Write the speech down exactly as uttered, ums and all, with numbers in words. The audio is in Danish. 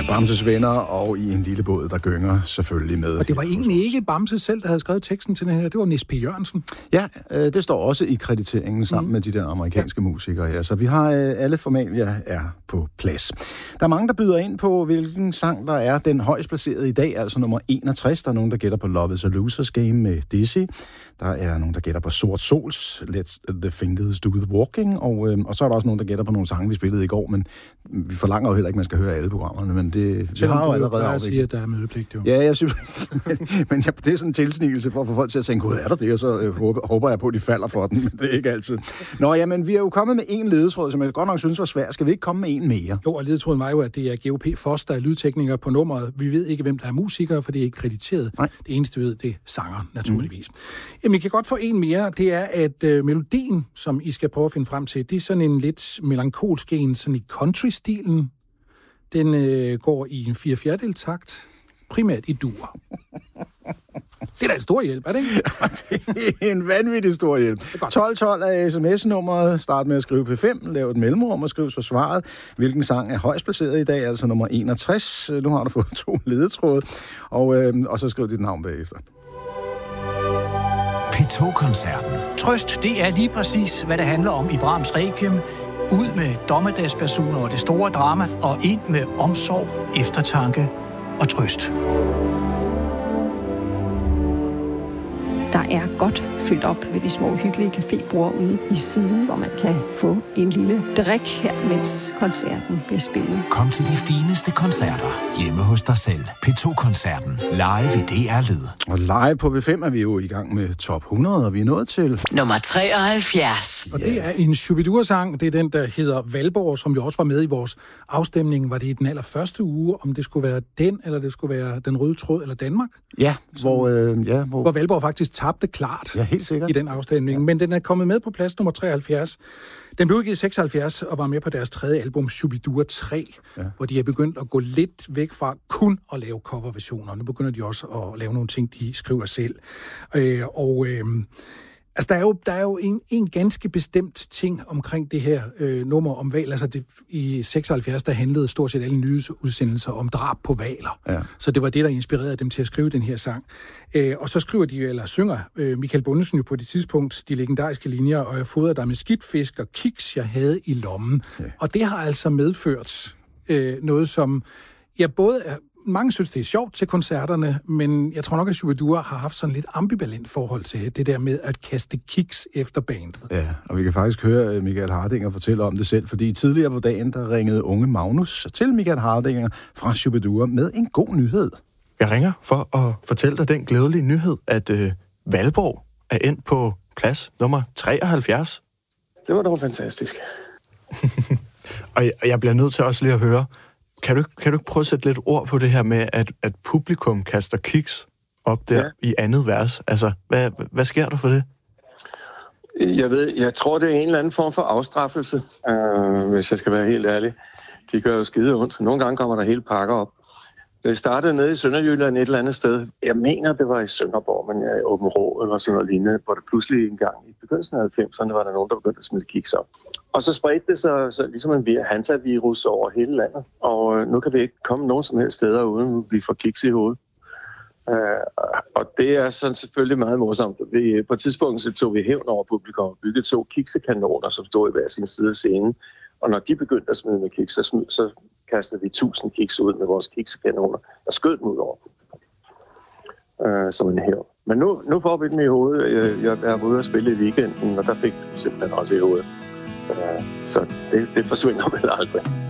Bamses venner og i en lille båd, der gynger selvfølgelig med. Og det var egentlig ikke Bamse selv, der havde skrevet teksten til den her. Det var Nis P. Jørgensen. Ja, øh, det står også i krediteringen sammen mm. med de der amerikanske ja. musikere. Ja. Så vi har øh, alle formalia er på plads. Der er mange, der byder ind på, hvilken sang der er den højst placerede i dag, altså nummer enogtres. Der er nogen, der gætter på Love is a Loser's Game med Dizzy. Der er nogen, der gætter på Sort Sols, Let the Fingers Do the Walking. Og, øh, og så er der også nogen, der gætter på nogle sange, vi spillede i går, men vi forlanger jo heller ikke, at man skal høre alle programmerne, men det vi har jo allerede afviklet. Sige, at der er mødepligt, jo. Ja, jeg synes, men, men ja, det er sådan en tilsnigelse for at få folk til at tænke, gud, er der det? Og så øh, håber, håber jeg på, at de falder for den, men det er ikke altid. Nå, jamen, vi er jo kommet med en ledetråd, som jeg godt nok synes var svær. Skal vi ikke komme med en mere? Jo, og ledetråden var jo, at det er G O P Foss, der er lydtekniker på nummeret. Vi ved ikke, hvem der er musikere, for det er ikke krediteret. Nej. Det eneste, vi ved, det er sanger, naturligvis. Mm. Jamen, I kan godt få en mere. Det er, at øh, melodien, som I skal prøve at finde frem til, det er sådan en lidt melankolsk en, sådan i country-stilen. Den øh, går i en fire fjerdedel takt, primært i dur. Det er da en stor hjælp, er det ikke? Det er en vanvittig stor hjælp. tolv tolv er sms-nummeret. Start med at skrive P fem, lav et mellemrum og skriv så svaret. Hvilken sang er højst placeret i dag, altså nummer enogtres. Nu har du fået to ledetråde, og, øh, og så skriv dit navn bagefter. P to-koncerten. Trøst, det er lige præcis, hvad det handler om i Brahms Requiem. Ud med dommedagsbasuner og det store drama, og ind med omsorg, eftertanke og trøst. Der er godt fyldt op ved de små hyggelige cafébord ude i siden, hvor man kan få en lille drik her, mens koncerten bliver spillet. Kom til de fineste koncerter hjemme hos dig selv. P to-koncerten. Live i D R Lyd. Og live på P fem er vi jo i gang med top hundrede, og vi er nået til... nummer treoghalvfjerds. Og det er en Shubidua-sang. Det er den, der hedder Valborg, som jo også var med i vores afstemning. Var det i den allerførste uge, om det skulle være den, eller det skulle være Den Røde Tråd, eller Danmark? Ja, hvor... Øh, ja, hvor... hvor Valborg faktisk tabte klart. Ja, helt sikkert. I den afstemning. Ja. Men den er kommet med på plads nummer treoghalvfjerds. Den blev udgivet i seksoghalvfjerds og var med på deres tredje album, Shubidua tre, ja. Hvor de er begyndt at gå lidt væk fra kun at lave coverversioner. Nu begynder de også at lave nogle ting, de skriver selv. Øh, og... Øh, Altså, der er jo, der er jo en, en ganske bestemt ting omkring det her øh, nummer om hval. Altså, det, i seksoghalvfjerds, der handlede stort set alle nyhedsudsendelser om drab på hvaler. Ja. Så det var det, der inspirerede dem til at skrive den her sang. Øh, og så skriver de, eller synger øh, Michael Bundesen jo på det tidspunkt, de legendariske linjer, og jeg fodrede dig med skidtfisk og kiks, jeg havde i lommen. Ja. Og det har altså medført øh, noget, som ja, både er... Mange synes, det er sjovt til koncerterne, men jeg tror nok, at Shubidua har haft sådan lidt ambivalent forhold til det der med at kaste kiks efter bandet. Ja, og vi kan faktisk høre Michael Hardinger fortælle om det selv, fordi tidligere på dagen, der ringede unge Magnus til Michael Hardinger fra Shubidua med en god nyhed. Jeg ringer for at fortælle dig den glædelige nyhed, at øh, Valborg er endt på plads nummer treoghalvfjerds. Det var dog fantastisk. Og jeg, jeg bliver nødt til også lige at høre, Kan du, kan du ikke prøve at sætte lidt ord på det her med, at, at publikum kaster kiks op der ja. i andet vers? Altså, hvad, hvad sker der for det? Jeg ved, jeg tror, det er en eller anden form for afstraffelse, øh, hvis jeg skal være helt ærlig. De gør jo skide ondt. Nogle gange kommer der hele pakker op. Det startede nede i Sønderjylland et eller andet sted. Jeg mener, det var i Sønderborg, men i Åben Rå eller sådan noget lignende, hvor det pludselig en gang i begyndelsen af halvfemserne var der nogen, der begyndte at smide kiks op. Og så spredte det sig så ligesom en hantavirus over hele landet, og øh, nu kan vi ikke komme nogen som helst steder, uden vi får kiks i hovedet. Øh, og det er sådan selvfølgelig meget morsomt. Vi, på et tidspunkt så tog vi hævn over publikum og byggede to kiksekanoner, som stod i hver sin side af scenen. Og når de begyndte at smide med kiks, så, smid, så kastede vi tusind kiks ud med vores kiksekanoner og skød dem ud over publikum. Øh, som en hævn. Men nu, nu får vi dem i hovedet. Jeg, jeg er ude at spille i weekenden, og der fik vi simpelthen også i hovedet. Så det, det forsvinder vel aldrig.